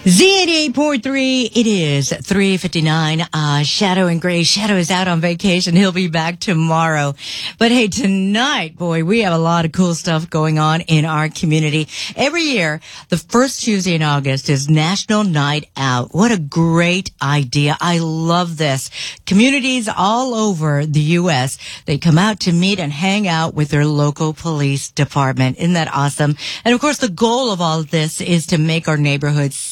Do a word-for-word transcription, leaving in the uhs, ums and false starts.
Z eighty-eight point three, it is three fifty-nine. Uh, Shadow and Gray. Shadow is out on vacation. He'll be back tomorrow. But hey, tonight, boy, we have a lot of cool stuff going on in our community. Every year, the first Tuesday in August is National Night Out. What a great idea. I love this. Communities all over the U S, they come out to meet and hang out with their local police department. Isn't that awesome? And of course, the goal of all of this is to make our neighborhoods